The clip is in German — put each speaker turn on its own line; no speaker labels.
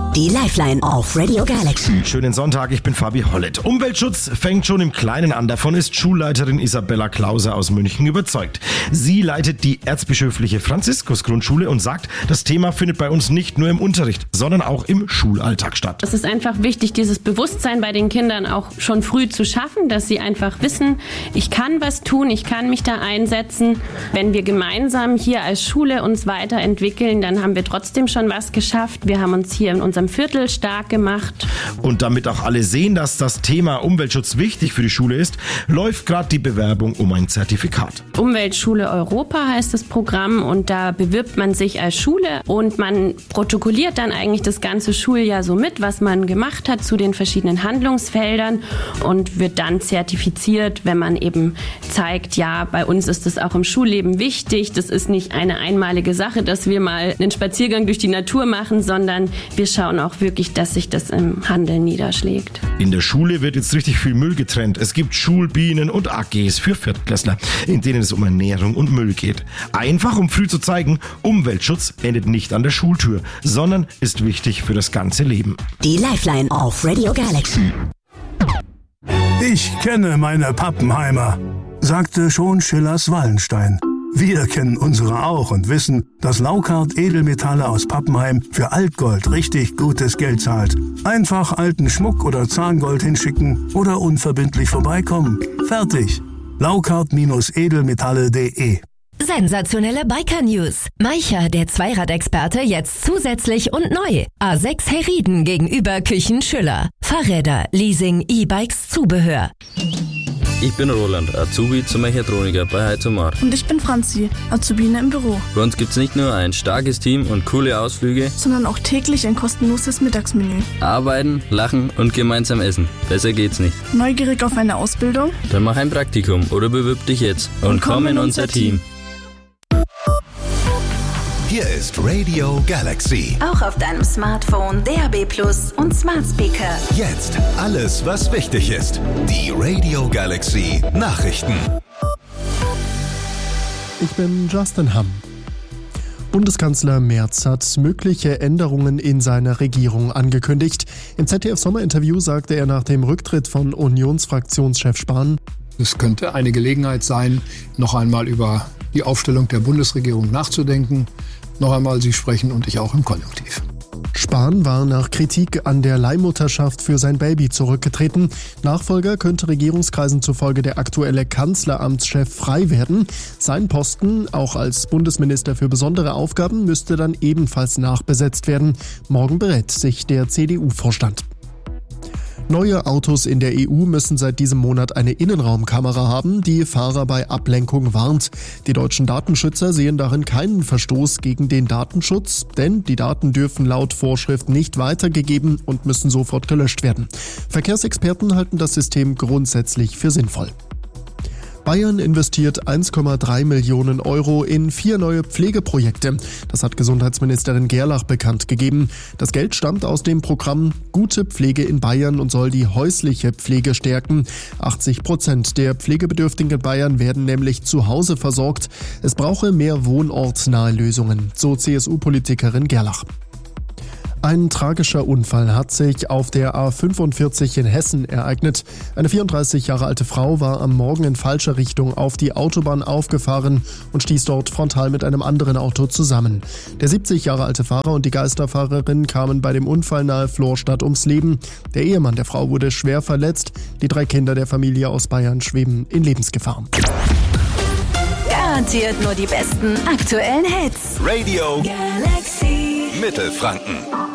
Die Lifeline auf Radio Galaxy.
Schönen Sonntag, ich bin Fabi Hollett. Umweltschutz fängt schon im Kleinen an. Davon ist Schulleiterin Isabella Klause aus München überzeugt. Sie leitet die erzbischöfliche Franziskus-Grundschule und sagt, das Thema findet bei uns nicht nur im Unterricht, sondern auch im Schulalltag statt.
Es ist einfach wichtig, dieses Bewusstsein bei den Kindern auch schon früh zu schaffen, dass sie einfach wissen, ich kann was tun, ich kann mich da einsetzen. Wenn wir gemeinsam hier als Schule uns weiterentwickeln, dann haben wir trotzdem schon was geschafft. Wir haben uns hier in unserem Viertel stark gemacht.
Und damit auch alle sehen, dass das Thema Umweltschutz wichtig für die Schule ist, läuft gerade die Bewerbung um ein Zertifikat.
Umweltschule Europa heißt das Programm und da bewirbt man sich als Schule und man protokolliert dann eigentlich das ganze Schuljahr so mit, was man gemacht hat zu den verschiedenen Handlungsfeldern und wird dann zertifiziert, wenn man eben zeigt, ja, bei uns ist das auch im Schulleben wichtig. Das ist nicht eine einmalige Sache, dass wir mal einen Spaziergang durch die Natur machen, sondern wir schauen auch wirklich, dass sich das im Handeln niederschlägt.
In der Schule wird jetzt richtig viel Müll getrennt. Es gibt Schulbienen und AGs für Viertklässler, in denen es um Ernährung und Müll geht. Einfach, um früh zu zeigen, Umweltschutz endet nicht an der Schultür, sondern ist wichtig für das ganze Leben.
Die Lifeline auf Radio Galaxy.
Ich kenne meine Pappenheimer, sagte schon Schillers Wallenstein. Wir kennen unsere auch und wissen, dass Laukart Edelmetalle aus Pappenheim für Altgold richtig gutes Geld zahlt. Einfach alten Schmuck oder Zahngold hinschicken oder unverbindlich vorbeikommen. Fertig. Laukart-edelmetalle.de.
Sensationelle Biker-News. Maicher, der Zweiradexperte, jetzt zusätzlich und neu. A6 Herrieden gegenüber Küchen Schüller. Fahrräder, Leasing, E-Bikes, Zubehör.
Ich bin Roland, Azubi zum Mechatroniker bei Heizomar.
Und ich bin Franzi, Azubine im Büro.
Bei uns gibt's nicht nur ein starkes Team und coole Ausflüge,
sondern auch täglich ein kostenloses Mittagsmenü.
Arbeiten, lachen und gemeinsam essen. Besser geht's nicht.
Neugierig auf eine Ausbildung?
Dann mach ein Praktikum oder bewirb dich jetzt und komm in unser Team.
Hier ist Radio Galaxy.
Auch auf deinem Smartphone, DAB+ und Smart Speaker.
Jetzt alles, was wichtig ist. Die Radio Galaxy Nachrichten.
Ich bin Justin Hamm. Bundeskanzler Merz hat mögliche Änderungen in seiner Regierung angekündigt. Im ZDF-Sommerinterview sagte er nach dem Rücktritt von Unionsfraktionschef Spahn:
Es könnte eine Gelegenheit sein, noch einmal über die Aufstellung der Bundesregierung nachzudenken. Noch einmal, Sie sprechen und ich auch im Konjunktiv.
Spahn war nach Kritik an der Leihmutterschaft für sein Baby zurückgetreten. Nachfolger könnte Regierungskreisen zufolge der aktuelle Kanzleramtschef frei werden. Sein Posten, auch als Bundesminister für besondere Aufgaben, müsste dann ebenfalls nachbesetzt werden. Morgen berät sich der CDU-Vorstand. Neue Autos in der EU müssen seit diesem Monat eine Innenraumkamera haben, die Fahrer bei Ablenkung warnt. Die deutschen Datenschützer sehen darin keinen Verstoß gegen den Datenschutz, denn die Daten dürfen laut Vorschrift nicht weitergegeben und müssen sofort gelöscht werden. Verkehrsexperten halten das System grundsätzlich für sinnvoll. Bayern investiert 1,3 Millionen Euro in 4 neue Pflegeprojekte. Das hat Gesundheitsministerin Gerlach bekannt gegeben. Das Geld stammt aus dem Programm Gute Pflege in Bayern und soll die häusliche Pflege stärken. 80% der Pflegebedürftigen in Bayern werden nämlich zu Hause versorgt. Es brauche mehr wohnortnahe Lösungen, so CSU-Politikerin Gerlach. Ein tragischer Unfall hat sich auf der A45 in Hessen ereignet. Eine 34 Jahre alte Frau war am Morgen in falscher Richtung auf die Autobahn aufgefahren und stieß dort frontal mit einem anderen Auto zusammen. Der 70 Jahre alte Fahrer und die Geisterfahrerin kamen bei dem Unfall nahe Florstadt ums Leben. Der Ehemann der Frau wurde schwer verletzt. Die 3 Kinder der Familie aus Bayern schweben in Lebensgefahr.
Garantiert nur die besten aktuellen Hits.
Radio
Galaxy.
Mittelfranken.